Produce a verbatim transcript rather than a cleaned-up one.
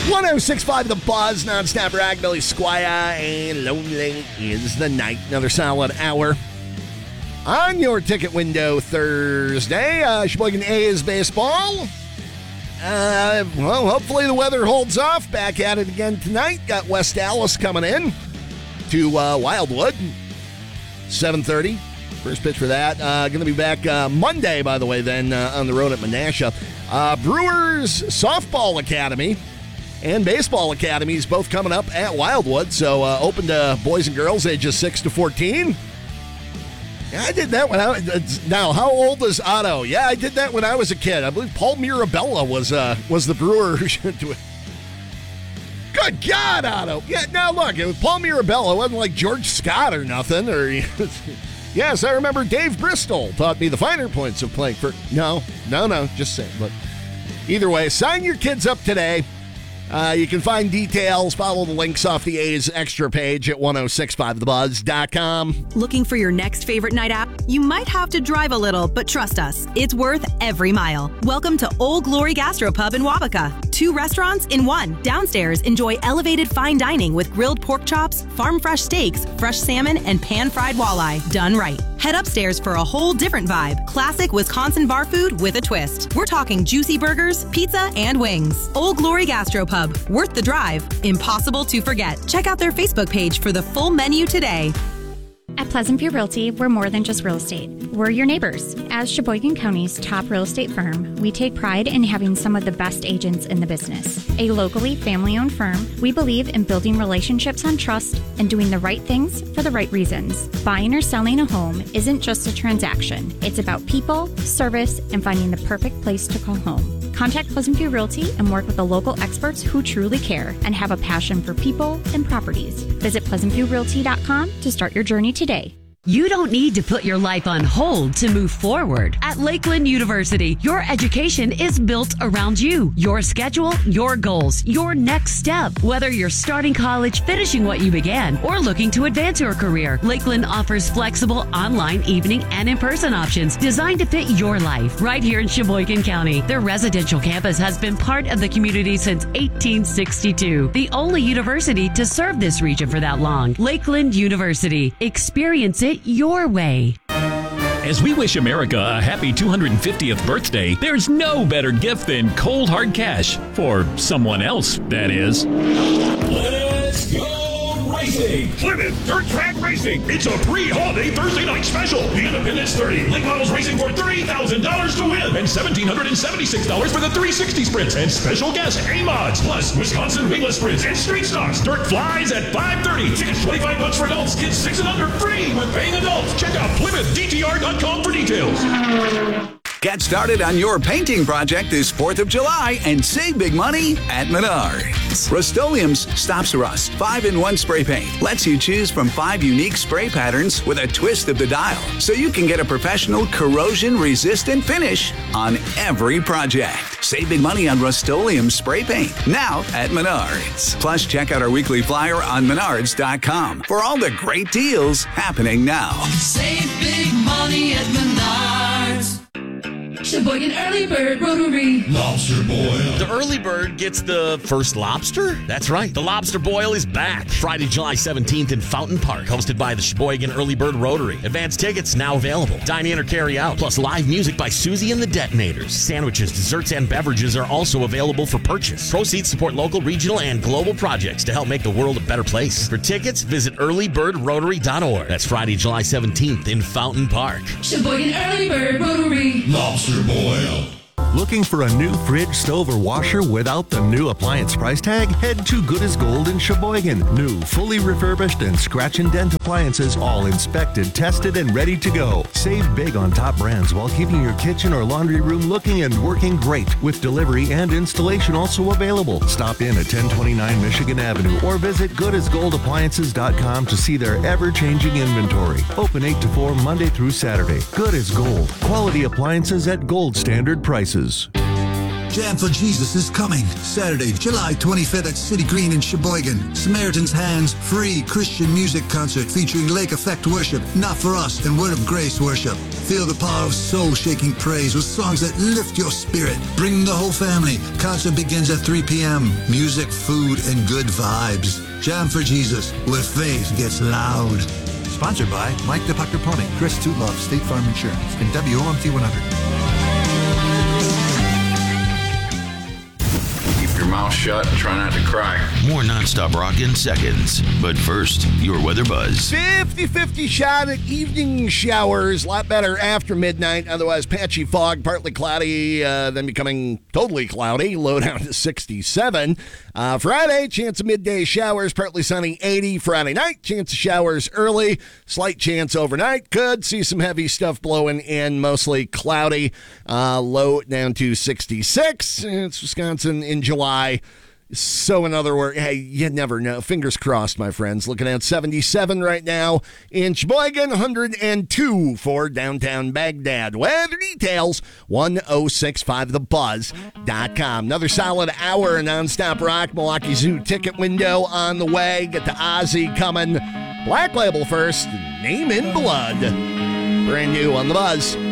one oh six point five The Buzz, nonstop rock, Billy Squire, and Lonely is the Night. Another solid hour on your ticket window Thursday. Uh, Sheboygan A's baseball. Uh, well, hopefully the weather holds off. Back at it again tonight. Got West Dallas coming in to uh, Wildwood. seven thirty. First pitch for that. Uh, going to be back uh, Monday, by the way, then uh, on the road at Menasha. Uh, Brewers Softball Academy and Baseball Academies both coming up at Wildwood. So uh, open to boys and girls ages six to fourteen. Yeah, I did that when I was... Now, how old is Otto? Yeah, I did that when I was a kid. I believe Paul Mirabella was uh, was the brewer who should do it. Good God, Otto. Yeah, now look, it was Paul Mirabella. It wasn't like George Scott or nothing. Or yes, I remember Dave Bristol taught me the finer points of playing for... No, no, no, just saying. But either way, sign your kids up today. Uh, you can find details, follow the links off the A's Extra page at ten sixty-five the buzz dot com. Looking for your next favorite night out? You might have to drive a little, but trust us, it's worth every mile. Welcome to Old Glory Gastropub in Wabaka. Two restaurants in one. Downstairs, enjoy elevated fine dining with grilled pork chops, farm fresh steaks, fresh salmon, and pan-fried walleye. Done right. Head upstairs for a whole different vibe. Classic Wisconsin bar food with a twist. We're talking juicy burgers, pizza, and wings. Old Glory Gastropub. Worth the drive. Impossible to forget. Check out their Facebook page for the full menu today. At Pleasant View Realty, we're more than just real estate. We're your neighbors. As Sheboygan County's top real estate firm, we take pride in having some of the best agents in the business. A locally family-owned firm, we believe in building relationships on trust and doing the right things for the right reasons. Buying or selling a home isn't just a transaction. It's about people, service, and finding the perfect place to call home. Contact Pleasant View Realty and work with the local experts who truly care and have a passion for people and properties. Visit pleasant view realty dot com to start your journey today. You don't need to put your life on hold to move forward. At Lakeland University, your education is built around you, your schedule, your goals, your next step. Whether you're starting college, finishing what you began, or looking to advance your career, Lakeland offers flexible online, evening, and in-person options designed to fit your life right here in Sheboygan County. Their residential campus has been part of the community since eighteen sixty-two, the only university to serve this region for that long. Lakeland University. Experience it your way. As we wish America a happy two hundred fiftieth birthday, there's no better gift than cold hard cash. For someone else, that is. Let's go racing! Plymouth Dirt Track Racing. It's a pre-holiday Thursday night special. The Independence thirty. Late models racing for thirty thousand dollars to win. And one thousand seven hundred seventy-six dollars for the three sixty sprints. And special guest A-Mods. Plus Wisconsin wingless sprints and street stocks. Dirt flies at five thirty. Tickets twenty-five bucks for adults. Kids six and under free with paying adults. Check out Plymouth D T R dot com for details. Get started on your painting project this fourth of July and save big money at Menards. Rust-Oleum's Stops Rust five in one spray paint lets you choose from five unique spray patterns with a twist of the dial, so you can get a professional corrosion-resistant finish on every project. Save big money on Rust-Oleum spray paint now at Menards. Plus, check out our weekly flyer on menards dot com for all the great deals happening now. Save big money at Menards. Sheboygan Early Bird Rotary. Lobster Boil. The Early Bird gets the first lobster? That's right. The Lobster Boil is back. Friday, July seventeenth in Fountain Park, hosted by the Sheboygan Early Bird Rotary. Advanced tickets now available. Dine in or carry out. Plus live music by Susie and the Detonators. Sandwiches, desserts, and beverages are also available for purchase. Proceeds support local, regional, and global projects to help make the world a better place. For tickets, visit early bird rotary dot org. That's Friday, July seventeenth in Fountain Park. Sheboygan Early Bird Rotary. Lobster Boil. Looking for a new fridge, stove, or washer without the new appliance price tag? Head to Good as Gold in Sheboygan. New, fully refurbished, and scratch and dent appliances, all inspected, tested, and ready to go. Save big on top brands while keeping your kitchen or laundry room looking and working great, with delivery and installation also available. Stop in at ten twenty-nine Michigan Avenue or visit good as gold appliances dot com to see their ever-changing inventory. Open eight to four Monday through Saturday. Good as Gold. Quality appliances at gold standard prices. Jam for Jesus is coming Saturday, July twenty-fifth at City Green in Sheboygan. Samaritan's Hands free Christian music concert featuring Lake Effect worship, Not For Us, and Word of Grace worship. Feel the power of soul-shaking praise with songs that lift your spirit. Bring the whole family. Concert begins at three p.m. Music, food, and good vibes. Jam for Jesus, where faith gets loud. Sponsored by Mike DePuctor-Pony, Chris Tootloff, State Farm Insurance, and W O M T one hundred. Keep your mouth shut and try not to cry. More nonstop rock in seconds. But first, your weather buzz. fifty-fifty shot at evening showers. A lot better after midnight. Otherwise, patchy fog, partly cloudy, uh, then becoming totally cloudy. Low down to sixty-seven. Uh, Friday, chance of midday showers, partly sunny, eighty. Friday night, chance of showers early. Slight chance overnight. Could see some heavy stuff blowing in, mostly cloudy. Uh, low down to sixty-six. It's Wisconsin in July. So, in other words, hey, you never know. Fingers crossed, my friends. Looking at seventy-seven right now in Sheboygan, one hundred two for downtown Baghdad. Weather details, one oh six point five the buzz dot com. Another solid hour of nonstop rock. Milwaukee Zoo ticket window on the way. Get the Ozzy coming. Black Label first. Name in Blood. Brand new on the Buzz.